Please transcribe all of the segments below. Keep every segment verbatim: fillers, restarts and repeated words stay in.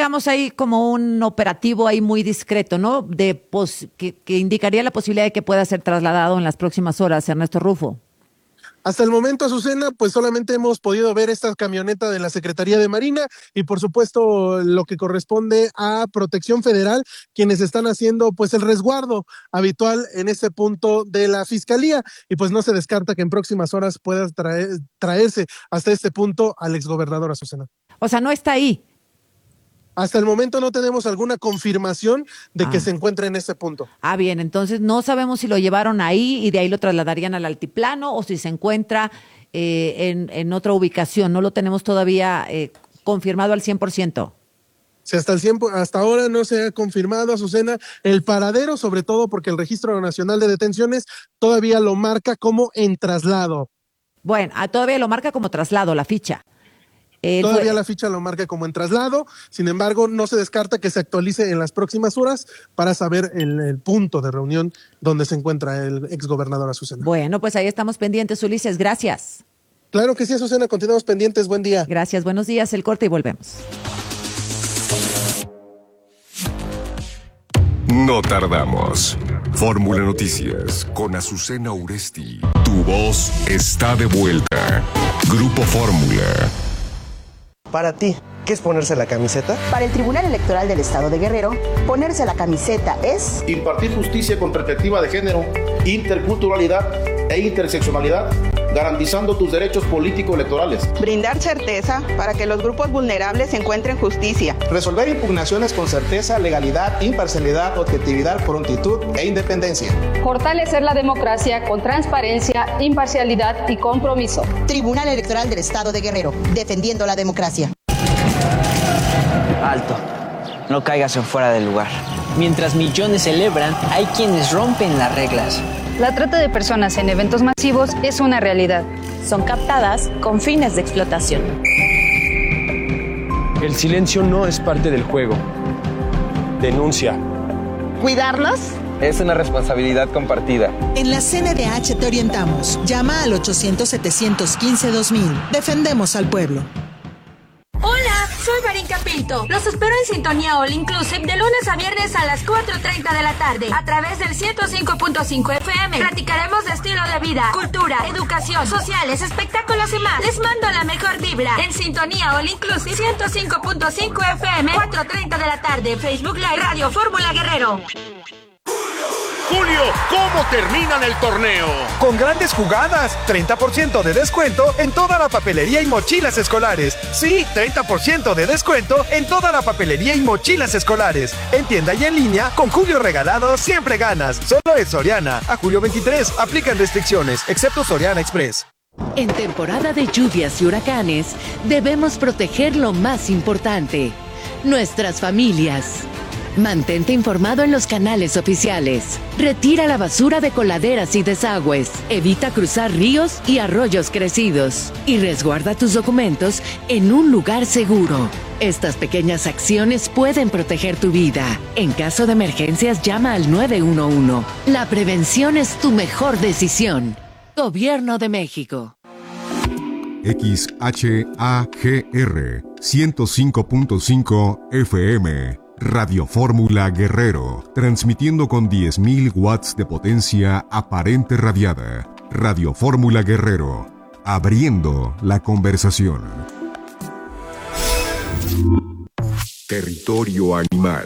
digamos, hay como un operativo ahí muy discreto, ¿no? De pos- que, que indicaría la posibilidad de que pueda ser trasladado en las próximas horas, Ernesto Rufo. Hasta el momento, Azucena, pues solamente hemos podido ver esta camioneta de la Secretaría de Marina y por supuesto lo que corresponde a Protección Federal, quienes están haciendo pues el resguardo habitual en este punto de la Fiscalía y pues no se descarta que en próximas horas pueda traer, traerse hasta este punto al exgobernador, Azucena. O sea, no está ahí. Hasta el momento no tenemos alguna confirmación de que Ah. se encuentre en este punto. Ah, bien, entonces no sabemos si lo llevaron ahí y de ahí lo trasladarían al altiplano o si se encuentra eh, en, en otra ubicación. No lo tenemos todavía eh, confirmado al cien por ciento. Si hasta, el cien, hasta ahora no se ha confirmado, Azucena, el paradero, sobre todo porque el Registro Nacional de Detenciones todavía lo marca como en traslado. Bueno, ah, todavía lo marca como traslado la ficha. Eh, Todavía fue... la ficha lo marca como en traslado, sin embargo, no se descarta que se actualice en las próximas horas para saber el, el punto de reunión donde se encuentra el exgobernador, Azucena. Bueno, pues ahí estamos pendientes, Ulises. Gracias. Claro que sí, Azucena, continuamos pendientes. Buen día. Gracias, buenos días. El corte y volvemos. No tardamos. Fórmula Noticias con Azucena Uresti. Tu voz está de vuelta. Grupo Fórmula. Para ti, ¿qué es ponerse la camiseta? Para el Tribunal Electoral del Estado de Guerrero, ponerse la camiseta es impartir justicia con perspectiva de género, interculturalidad e interseccionalidad, garantizando tus derechos político-electorales. Brindar certeza para que los grupos vulnerables encuentren justicia. Resolver impugnaciones con certeza, legalidad, imparcialidad, objetividad, prontitud e independencia. Fortalecer la democracia con transparencia, imparcialidad y compromiso. Tribunal Electoral del Estado de Guerrero, defendiendo la democracia. Alto, no caigas en fuera del lugar. Mientras millones celebran, hay quienes rompen las reglas. La trata de personas en eventos masivos es una realidad. Son captadas con fines de explotación. El silencio no es parte del juego. Denuncia. ¿Cuidarnos? Es una responsabilidad compartida. En la C N D H te orientamos. Llama al ochocientos, setecientos quince, dos mil. Defendemos al pueblo. Hola, soy Marín Capito. Los espero en Sintonía All Inclusive de lunes a viernes a las cuatro treinta de la tarde a través del ciento cinco punto cinco F M. Platicaremos de estilo de vida, cultura, educación, sociales, espectáculos y más. Les mando la mejor vibra en Sintonía All Inclusive ciento cinco punto cinco F M, cuatro treinta de la tarde, Facebook Live, Radio Fórmula Guerrero. Julio, ¿cómo terminan el torneo? Con grandes jugadas, treinta por ciento de descuento en toda la papelería y mochilas escolares. Sí, treinta por ciento de descuento en toda la papelería y mochilas escolares. En tienda y en línea, con Julio regalado, siempre ganas. Solo es Soriana. A julio veintitrés, aplican restricciones, excepto Soriana Express. En temporada de lluvias y huracanes, debemos proteger lo más importante, nuestras familias. Mantente informado en los canales oficiales. Retira la basura de coladeras y desagües. Evita cruzar ríos y arroyos crecidos. Y resguarda tus documentos en un lugar seguro. Estas pequeñas acciones pueden proteger tu vida. En caso de emergencias, llama al nueve uno uno. La prevención es tu mejor decisión. Gobierno de México. X H A G R ciento cinco punto cinco F M. Radio Fórmula Guerrero, transmitiendo con diez mil watts de potencia aparente radiada. Radio Fórmula Guerrero, abriendo la conversación. Territorio animal.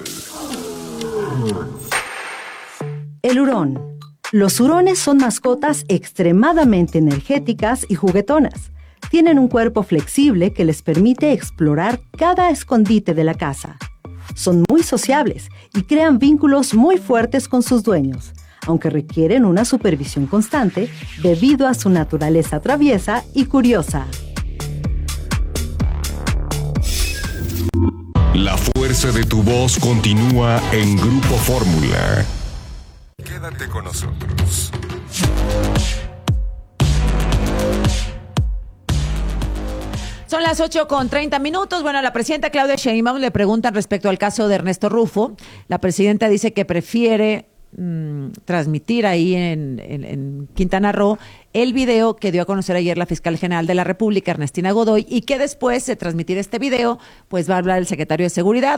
El hurón. Los hurones son mascotas extremadamente energéticas y juguetonas. Tienen un cuerpo flexible que les permite explorar cada escondite de la casa. Son muy sociables y crean vínculos muy fuertes con sus dueños, aunque requieren una supervisión constante debido a su naturaleza traviesa y curiosa. La fuerza de tu voz continúa en Grupo Fórmula. Quédate con nosotros. Son las ocho con treinta minutos. Bueno, a la presidenta Claudia Sheinbaum le preguntan respecto al caso de Ernesto Rufo. La presidenta dice que prefiere mmm, transmitir ahí en, en, en Quintana Roo el video que dio a conocer ayer la fiscal general de la República, Ernestina Godoy, y que después de transmitir este video, pues va a hablar el secretario de Seguridad,